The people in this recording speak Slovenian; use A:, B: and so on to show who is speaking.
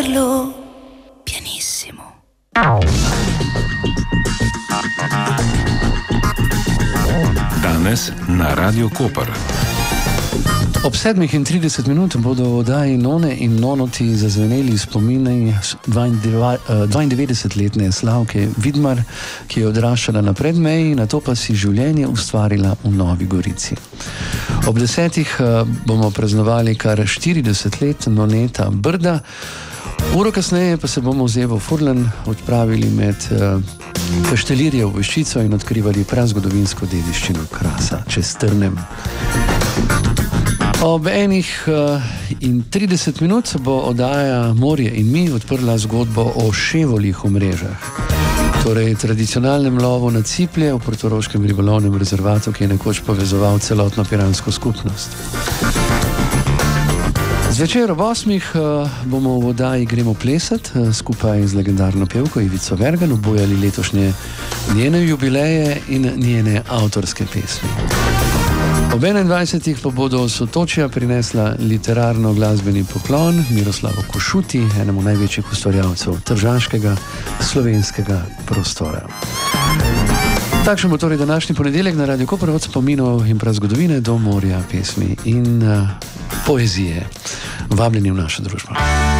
A: dirlo pianissimo.
B: Danes na Radio Koper.
C: Ob 7:30 bodo v oddaji None in Nonoti zazveneli spomini 92-letne Slavke Vidmar, ki je odraščala na Predmeji, nato pa si življenje ustvarila v Novi Gorici. Ob 10:00 bomo praznovali kar 40 let Noneta Brda, uro kasneje pa se bomo z Evo Furlan odpravili med Kaštelirjev Veščico in odkrivali prazgodovinsko dediščino Krasa čez Trnem. Ob 1:30 bo oddaja Morje in mi odprla zgodbo o ševoljih v mrežah, torej tradicionalnem lovu na ciplje v portoroškem ribolovnem rezervatu, ki je nekoč povezoval celotno piransko skupnost. Zvečer ob 8:00 bomo v oddaji Gremo plesat skupaj z legendarno pevko Ivico Vergan obujali letošnje njene jubileje in njene avtorske pesmi. Ob 21:00 pa bodo Sotočja prinesla literarno-glasbeni poklon Miroslavu Košuti, enemu največjih ustvarjalcev tržaškega slovenskega prostora. Takšen bo torej današnji ponedeljek na Radio Koper, od spominov in prazgodovine do morja pesmi in poezije. Vabljeni v našo družbo.